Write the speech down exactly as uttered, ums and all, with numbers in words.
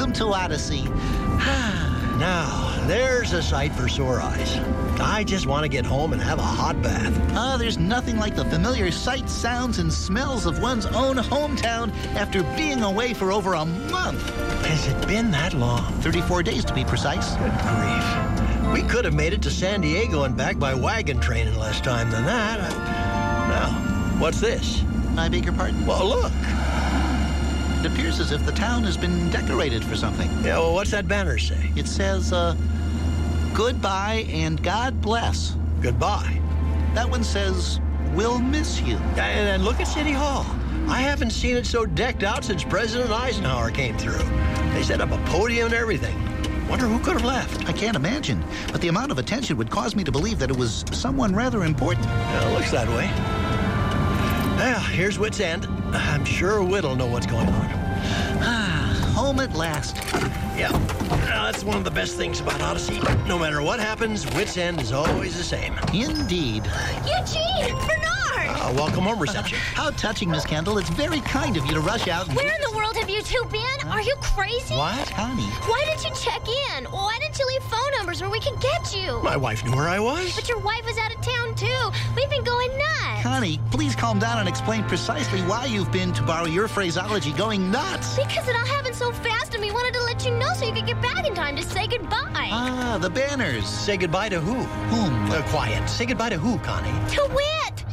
Welcome to Odyssey. Now, there's a sight for sore eyes. I just want to get home and have a hot bath. Ah, there's nothing like the familiar sights, sounds, and smells of one's own hometown after being away for over a month. Has it been that long? thirty-four days to be precise. Good grief. We could have made it to San Diego and back by wagon train in less time than that. I... Now, what's this? I beg your pardon? Well, look. It appears as if the town has been decorated for something. Yeah, well, what's that banner say? It says, uh, goodbye and God bless. Goodbye. That one says, we'll miss you. And, and look at City Hall. I haven't seen it so decked out since President Eisenhower came through. They set up a podium and everything. Wonder who could have left. I can't imagine, but the amount of attention would cause me to believe that it was someone rather important. Yeah, it looks that way. Well, here's Wits End. I'm sure Whit'll know what's going on. Ah, home at last. Yeah, well, that's one of the best things about Odyssey. No matter what happens, Wits End is always the same. Indeed. Eugene! Bernard! Uh, welcome home reception. Uh, how touching, Miss Kendall. It's very kind of you to rush out and... Where in the world have you two been? Are you crazy? What? Honey. Why didn't you check in? Why didn't you leave phone numbers where we could get you? My wife knew where I was. But your wife is out of town, too. We've been going nuts. Connie, please calm down and explain precisely why you've been, to borrow your phraseology, going nuts. Because it all happened so fast and we wanted to let you know so you could get back in time to say goodbye. Ah, the banners. Say goodbye to who? Whom? Uh, quiet. Say goodbye to who, Connie? To Wit!